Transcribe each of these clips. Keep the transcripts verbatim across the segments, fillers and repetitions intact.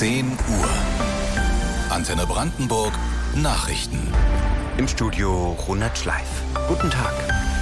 zehn Uhr. Antenne Brandenburg Nachrichten. Im Studio Ronald Schleif. Guten Tag.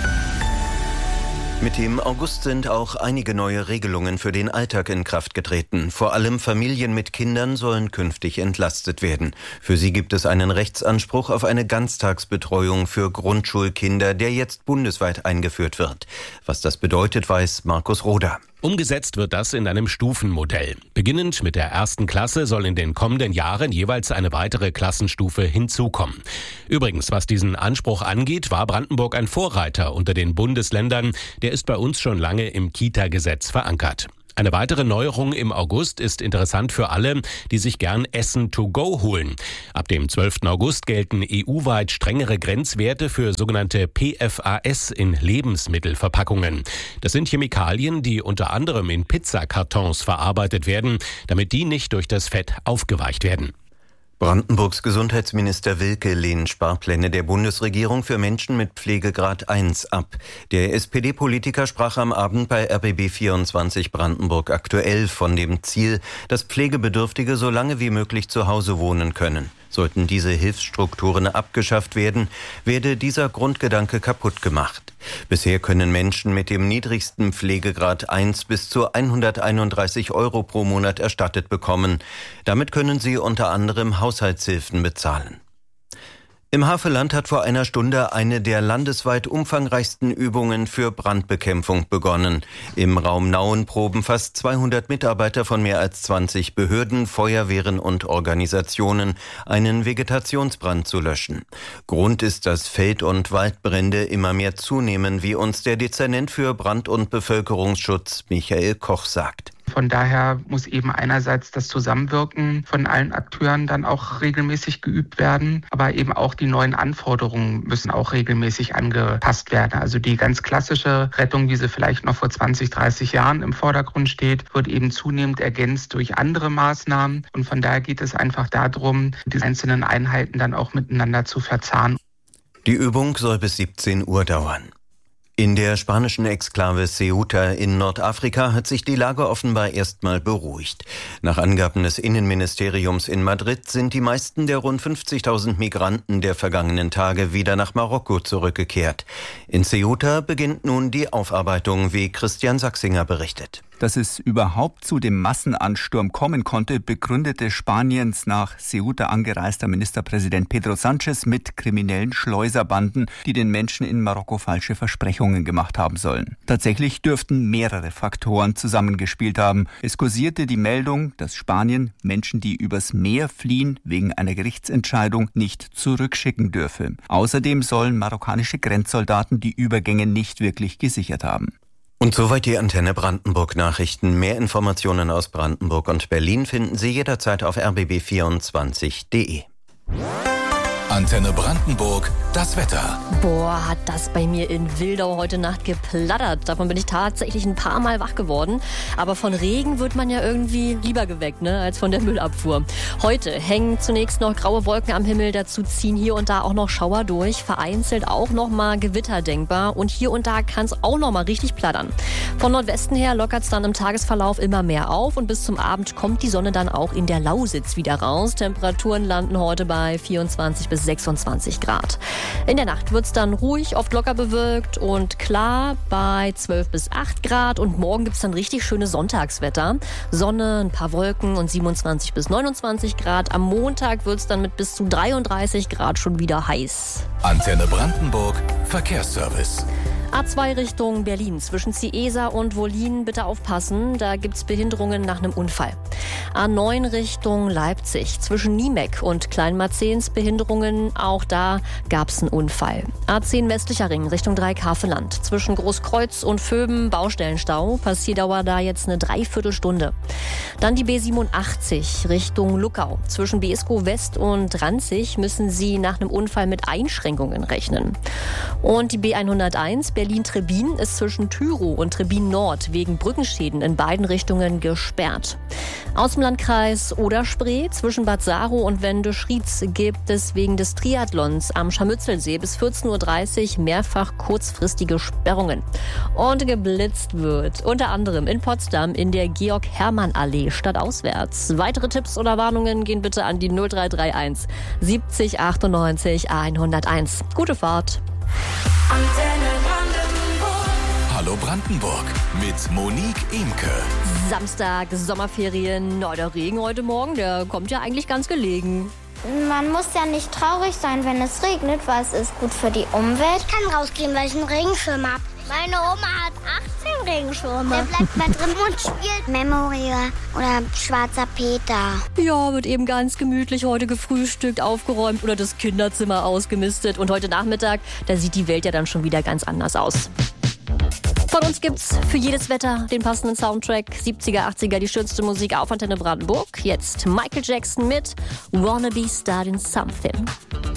Mit dem August sind auch einige neue Regelungen für den Alltag in Kraft getreten. Vor allem Familien mit Kindern sollen künftig entlastet werden. Für sie gibt es einen Rechtsanspruch auf eine Ganztagsbetreuung für Grundschulkinder, der jetzt bundesweit eingeführt wird. Was das bedeutet, weiß Markus Roder. Umgesetzt wird das in einem Stufenmodell. Beginnend mit der ersten Klasse soll in den kommenden Jahren jeweils eine weitere Klassenstufe hinzukommen. Übrigens, was diesen Anspruch angeht, war Brandenburg ein Vorreiter unter den Bundesländern. Der ist bei uns schon lange im Kita-Gesetz verankert. Eine weitere Neuerung im August ist interessant für alle, die sich gern Essen to go holen. Ab dem zwölften August gelten E U-weit strengere Grenzwerte für sogenannte P F A S in Lebensmittelverpackungen. Das sind Chemikalien, die unter anderem in Pizzakartons verarbeitet werden, damit die nicht durch das Fett aufgeweicht werden. Brandenburgs Gesundheitsminister Wilke lehnt Sparpläne der Bundesregierung für Menschen mit Pflegegrad eins ab. Der S P D-Politiker sprach am Abend bei R B B vierundzwanzig Brandenburg aktuell von dem Ziel, dass Pflegebedürftige so lange wie möglich zu Hause wohnen können. Sollten diese Hilfsstrukturen abgeschafft werden, werde dieser Grundgedanke kaputt gemacht. Bisher können Menschen mit dem niedrigsten Pflegegrad eins bis zu hunderteinunddreißig Euro pro Monat erstattet bekommen. Damit können sie unter anderem Haushaltshilfen bezahlen. Im Havelland hat vor einer Stunde eine der landesweit umfangreichsten Übungen für Brandbekämpfung begonnen. Im Raum Nauen proben fast zweihundert Mitarbeiter von mehr als zwanzig Behörden, Feuerwehren und Organisationen, einen Vegetationsbrand zu löschen. Grund ist, dass Feld- und Waldbrände immer mehr zunehmen, wie uns der Dezernent für Brand- und Bevölkerungsschutz Michael Koch sagt. Von daher muss eben einerseits das Zusammenwirken von allen Akteuren dann auch regelmäßig geübt werden, aber eben auch die neuen Anforderungen müssen auch regelmäßig angepasst werden. Also die ganz klassische Rettung, wie sie vielleicht noch vor zwanzig, dreißig Jahren im Vordergrund steht, wird eben zunehmend ergänzt durch andere Maßnahmen. Und von daher geht es einfach darum, die einzelnen Einheiten dann auch miteinander zu verzahnen. Die Übung soll bis siebzehn Uhr dauern. In der spanischen Exklave Ceuta in Nordafrika hat sich die Lage offenbar erstmal beruhigt. Nach Angaben des Innenministeriums in Madrid sind die meisten der rund fünfzigtausend Migranten der vergangenen Tage wieder nach Marokko zurückgekehrt. In Ceuta beginnt nun die Aufarbeitung, wie Christian Sachsinger berichtet. Dass es überhaupt zu dem Massenansturm kommen konnte, begründete Spaniens nach Ceuta angereister Ministerpräsident Pedro Sánchez mit kriminellen Schleuserbanden, die den Menschen in Marokko falsche Versprechungen gemacht haben sollen. Tatsächlich dürften mehrere Faktoren zusammengespielt haben. Es kursierte die Meldung, dass Spanien Menschen, die übers Meer fliehen, wegen einer Gerichtsentscheidung nicht zurückschicken dürfe. Außerdem sollen marokkanische Grenzsoldaten die Übergänge nicht wirklich gesichert haben. Und soweit die Antenne Brandenburg Nachrichten. Mehr Informationen aus Brandenburg und Berlin finden Sie jederzeit auf r b b vierundzwanzig punkt d e. Antenne Brandenburg, das Wetter. Boah, hat das bei mir in Wildau heute Nacht geplattert. Davon bin ich tatsächlich ein paar Mal wach geworden. Aber von Regen wird man ja irgendwie lieber geweckt, ne, als von der Müllabfuhr. Heute hängen zunächst noch graue Wolken am Himmel. Dazu ziehen hier und da auch noch Schauer durch. Vereinzelt auch noch mal Gewitter denkbar. Und hier und da kann es auch noch mal richtig plattern. Von Nordwesten her lockert es dann im Tagesverlauf immer mehr auf. Und bis zum Abend kommt die Sonne dann auch in der Lausitz wieder raus. Temperaturen landen heute bei vierundzwanzig bis sechsundzwanzig Grad. In der Nacht wird es dann ruhig, oft locker bewölkt und klar bei zwölf bis acht Grad. Und morgen gibt es dann richtig schönes Sonntagswetter. Sonne, ein paar Wolken und siebenundzwanzig bis neunundzwanzig Grad. Am Montag wird es dann mit bis zu dreiunddreißig Grad schon wieder heiß. Antenne Brandenburg, Verkehrsservice. A zwei Richtung Berlin, zwischen Ciesa und Wollin bitte aufpassen, da gibt's Behinderungen nach einem Unfall. A neun Richtung Leipzig, zwischen Niemeck und Kleinmarzens Behinderungen, auch da gab's einen Unfall. A zehn westlicher Ring Richtung Dreieck-Havelland, zwischen Großkreuz und Vöben Baustellenstau, Passierdauer da jetzt eine Dreiviertelstunde. Dann die B siebenundachtzig Richtung Luckau, zwischen Beeskow West und Ranzig müssen Sie nach einem Unfall mit Einschränkungen rechnen. Und die B hunderteins Berlin-Trebin ist zwischen Tyrow und Trebin Nord wegen Brückenschäden in beiden Richtungen gesperrt. Aus dem Landkreis Oder-Spree zwischen Bad Saro und Wendisch-Rietz gibt es wegen des Triathlons am Scharmützelsee bis vierzehn Uhr dreißig mehrfach kurzfristige Sperrungen. Und geblitzt wird unter anderem in Potsdam in der Georg-Hermann-Allee stadtauswärts. Weitere Tipps oder Warnungen gehen bitte an die null drei drei eins siebzig achtundneunzig hunderteins. Gute Fahrt. Hallo Brandenburg mit Monique Imke. Samstag, Sommerferien. Oh, der Regen heute Morgen, der kommt ja eigentlich ganz gelegen. Man muss ja nicht traurig sein, wenn es regnet, weil es ist gut für die Umwelt. Ich kann rausgehen, weil ich einen Regenschirm habe. Meine Oma hat achtzehn Regenschirme. Der bleibt mal drin und spielt Memory oder Schwarzer Peter. Ja, wird eben ganz gemütlich heute gefrühstückt, aufgeräumt oder das Kinderzimmer ausgemistet. Und heute Nachmittag, da sieht die Welt ja dann schon wieder ganz anders aus. Von uns gibt's für jedes Wetter den passenden Soundtrack. siebziger, achtziger, die schönste Musik auf Antenne Brandenburg. Jetzt Michael Jackson mit Wanna Be Starting Something.